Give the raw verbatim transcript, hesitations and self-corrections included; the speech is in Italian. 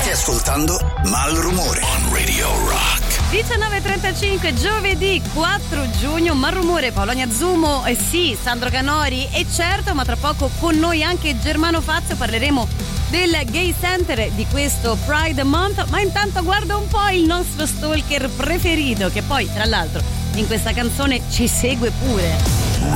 Stai ascoltando Malrumore on Radio Rock. diciannove e trentacinque, giovedì quattro giugno, Malrumore, Paolonia Zumo, e eh sì, Sandro Canori, e certo, ma tra poco con noi anche Germano Fazio, parleremo del Gay Center di questo Pride Month, ma intanto guarda un po' il nostro stalker preferito, che poi tra l'altro in questa canzone ci segue pure.